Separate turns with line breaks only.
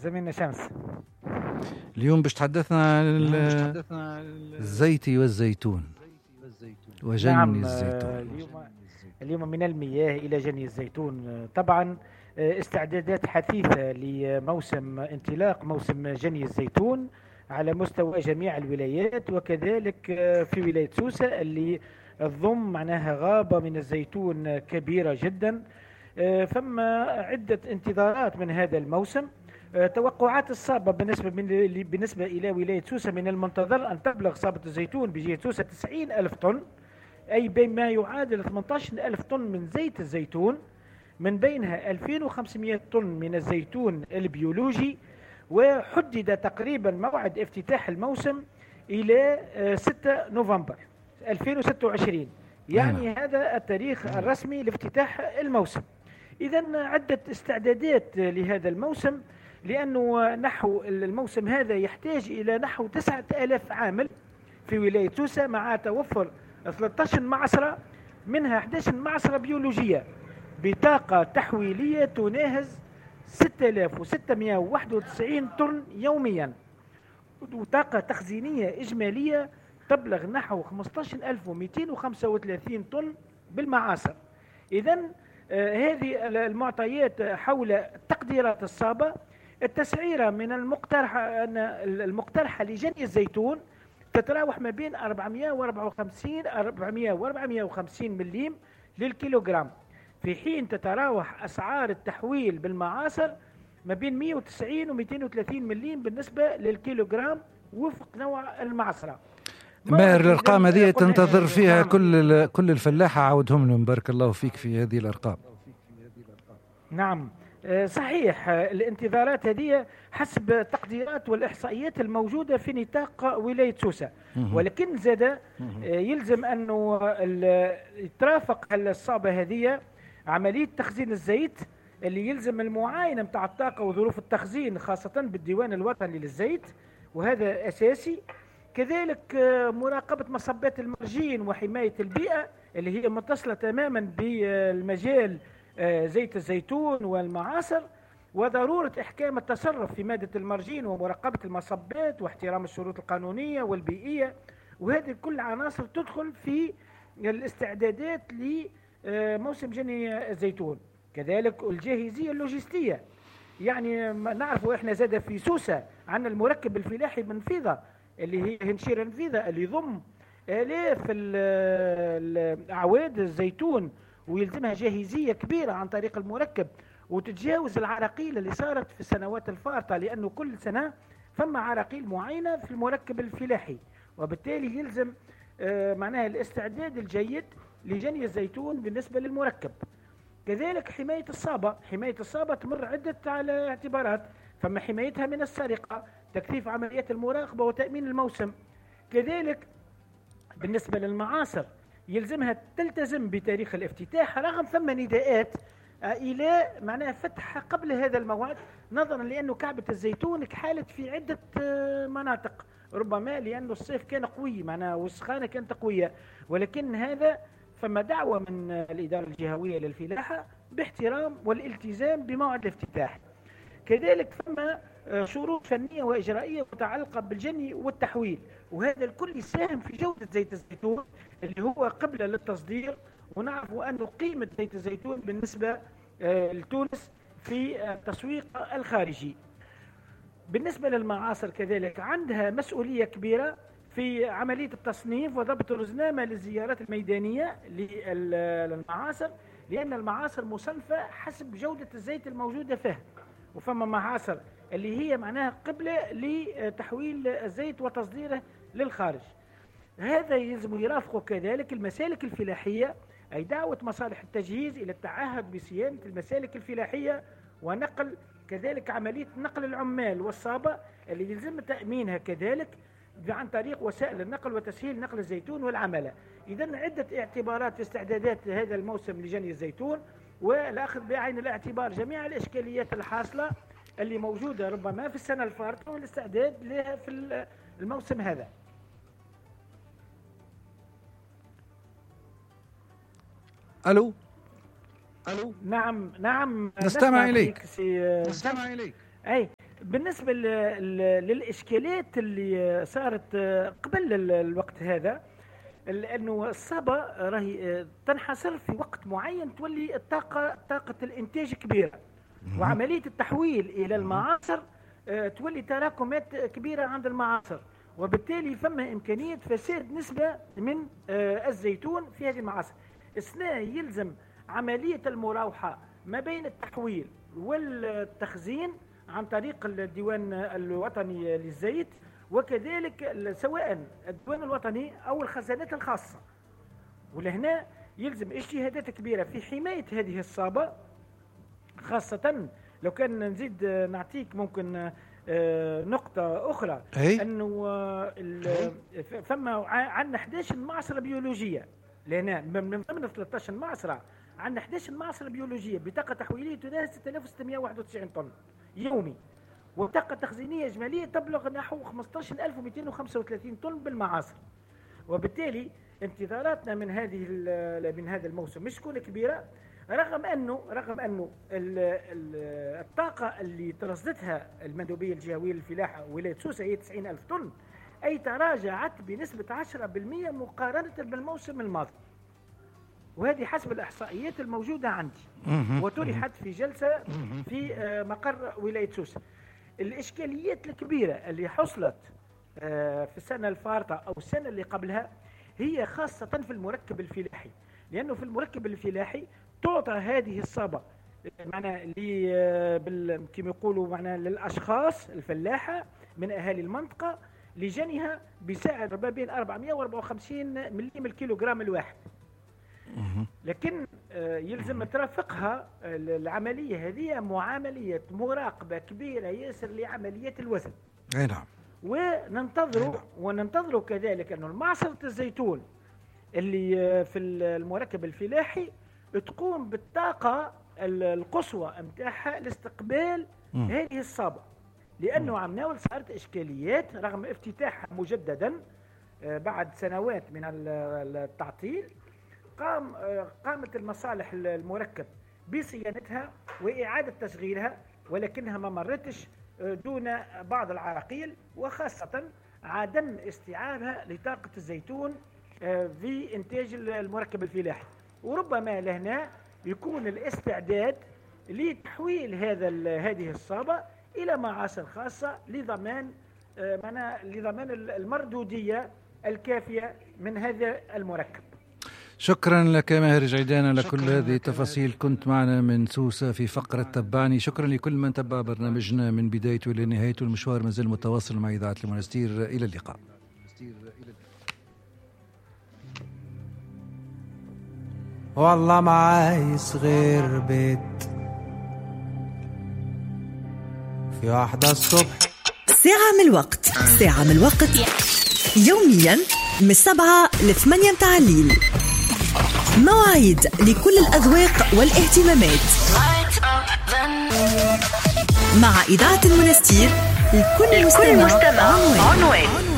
زميلنا شمس.
اليوم باش تحدثنا عن الزيت والزيتون وجني
نعم.
الزيتون.
اليوم من المياه إلى جني الزيتون. طبعا استعدادات حثيثة لموسم انطلاق موسم جني الزيتون على مستوى جميع الولايات، وكذلك في ولاية سوسة اللي تضم معناها غابة من الزيتون كبيرة جدا. فما عدة انتظارات من هذا الموسم. توقعات الصابة بالنسبة إلى ولاية سوسة من المنتظر أن تبلغ صابة الزيتون بجهة سوسة 90,000 طن، أي بما يعادل 18,000 طن من زيت الزيتون، من بينها 2500 طن من الزيتون البيولوجي. وحدد تقريبا موعد افتتاح الموسم إلى 6 نوفمبر 2026، يعني هذا التاريخ الرسمي لافتتاح الموسم. إذن عدة استعدادات لهذا الموسم، لأنه نحو الموسم هذا يحتاج إلى نحو 9,000 عامل في ولاية سوسة، مع توفر 13 معصرة، منها 11 معصرة بيولوجية بطاقة تحويلية تناهز 6,691 طن يوميا، وطاقة تخزينية إجمالية تبلغ نحو 15,235 طن بالمعاصر. إذن هذه المعطيات حول تقديرات الصابة. التسعيرة من المقترحة لجني الزيتون تتراوح ما بين 450 مليم للكيلوغرام، في حين تتراوح أسعار التحويل بالمعاصر ما بين 190 و 230 مليم بالنسبة للكيلوغرام وفق نوع المعصرة.
ماهر الأرقام هذه تنتظر فيها كل الفلاحة، عودهم لهم بارك الله فيك في هذه الأرقام.
نعم صحيح. الانتظارات هذه حسب تقديرات والإحصائيات الموجودة في نطاق ولاية سوسة، ولكن زاد يلزم أنه يترافق الصابة هذه عملية تخزين الزيت اللي يلزم المعاينة متاع الطاقة وظروف التخزين خاصة بالديوان الوطني للزيت، وهذا أساسي. كذلك مراقبة مصبات المرجين وحماية البيئة اللي هي متصلة تماما بالمجال زيت الزيتون والمعاصر، وضرورة إحكام التصرف في مادة المرجين ومراقبة المصبات واحترام الشروط القانونية والبيئية، وهذه كل عناصر تدخل في الاستعدادات لموسم جني الزيتون. كذلك الجاهزية اللوجستية، يعني نعرفوا إحنا زاد في سوسة عن المركب الفلاحي منفذة اللي هي هنشير منفذة اللي يضم آلاف أعواد الزيتون، ويلزمها جاهزية كبيرة عن طريق المركب، وتتجاوز العراقيل اللي صارت في السنوات الفارطة، لأنه كل سنة فما عراقيل معينة في المركب الفلاحي، وبالتالي يلزم معناها الاستعداد الجيد لجني الزيتون بالنسبة للمركب. كذلك حماية الصابة تمر عدة على اعتبارات، فما حمايتها من السرقة، تكثيف عمليات المراقبة وتأمين الموسم. كذلك بالنسبة للمعاصر يلزمها تلتزم بتاريخ الافتتاح، رغم ثم نداءات إلى معناها فتح قبل هذا الموعد، نظرا لأنه كعبة الزيتون كحالت في عدة مناطق، ربما لأنه الصيف كان قوي معناها والسخانة كانت قوية، ولكن هذا فما دعوة من الإدارة الجهوية للفلاحة باحترام والالتزام بموعد الافتتاح. كذلك فما شروط فنية وإجرائية متعلقة بالجني والتحويل، وهذا الكل يساهم في جودة زيت الزيتون اللي هو قبل للتصدير. ونعرف أن قيمة زيت الزيتون بالنسبة لتونس في التسويق الخارجي. بالنسبة للمعاصر كذلك عندها مسؤولية كبيرة في عملية التصنيف وضبط الرزنامة للزيارات الميدانية للمعاصر، لأن المعاصر مصنفة حسب جودة الزيت الموجودة فيها، وفما معاصر اللي هي معناها قبلة لتحويل الزيت وتصديره للخارج. هذا يلزم يرافقه كذلك المسالك الفلاحية، أي دعوة مصالح التجهيز إلى التعهد بصيانة المسالك الفلاحية، ونقل كذلك عملية نقل العمال والصابة اللي يلزم تأمينها كذلك عن طريق وسائل النقل وتسهيل نقل الزيتون والعمالة. إذن عدة اعتبارات في استعدادات هذا الموسم لجني الزيتون، والأخذ بعين الاعتبار جميع الإشكاليات الحاصلة اللي موجودة ربما في السنة الفارطة والاستعداد لها في الموسم هذا.
ألو.
نعم
نستمع إليك.
أي بالنسبة للإشكالات اللي صارت قبل الوقت هذا، لأنه الصابة راهي تنحصر في وقت معين، تولي طاقة الإنتاج كبيرة، وعملية التحويل إلى المعاصر تولي تراكمات كبيرة عند المعاصر، وبالتالي فما إمكانية فساد نسبة من الزيتون في هذه المعاصر. إثناء يلزم عملية المراوحة ما بين التحويل والتخزين عن طريق الديوان الوطني للزيت، وكذلك سواء الديوان الوطني أو الخزانات الخاصة. ولهنا يلزم اجتهادات كبيرة في حماية هذه الصابة، خاصة لو كان نزيد نعطيك ممكن نقطة أخرى، أنه فما عندنا 11 معصرة بيولوجية لهنا من ضمن 13 معصرة، عندنا 11 معصرة بيولوجية بطاقة تحويلية تناهز 6691 طن يومي، وبطاقة تخزينية إجمالية تبلغ نحو 15235 طن بالمعاصر. وبالتالي انتظاراتنا من هذا الموسم مش تكون كبيرة، رغم أنه الطاقة اللي ترصدتها المندوبية الجهوية للفلاحة ولاية سوسة هي 90,000 طن، أي تراجعت بنسبة 10% مقارنة بالموسم الماضي، وهذه حسب الإحصائيات الموجودة عندي وطرحت في جلسة في مقر ولاية سوسة. الإشكاليات الكبيرة اللي حصلت في السنة الفارطة أو السنة اللي قبلها هي خاصة في المركب الفلاحي، لأنه في المركب الفلاحي تعطى هذه الصابة معنا كما يقولوا معنا للأشخاص الفلاحة من أهالي المنطقة لجنها بسعر ما بين 454 مليم الكيلوغرام الواحد، لكن يلزم ترافقها العملية هذه معاملية مراقبة كبيرة ياسر لعملية الوزن.
نعم.
وننتظر كذلك أنه المعصرة الزيتون اللي في المركب الفلاحي تقوم بالطاقة القصوى متاعها لاستقبال هذه الصابة، لأنه عم ناول صارت إشكاليات رغم افتتاحها مجددا بعد سنوات من التعطيل. قامت المصالح المركب بصيانتها وإعادة تشغيلها، ولكنها ما مرتش دون بعض العراقيل، وخاصة عدم استيعابها لطاقة الزيتون في إنتاج المركب الفلاحي. وربما لهنا يكون الاستعداد لتحويل هذه الصابة إلى معاصر خاصة لضمان المردودية الكافية من هذا المركب.
شكرا لك ماهر جعيدان على كل هذه التفاصيل. كنت معنا من سوسة في فقرة تبعني. شكرا لكل من تبع برنامجنا من بدايته إلى نهايته. المشوار مازال متواصل مع إذاعة المنستير. إلى اللقاء.
والله ما عايز غير بيت في واحدة الصبح.
ساعة من الوقت يوميا من 7 ل 8 متاع الليل. مواعيد لكل الأذواق والاهتمامات مع إذاعة المنستير. لكل مستمع عنوان.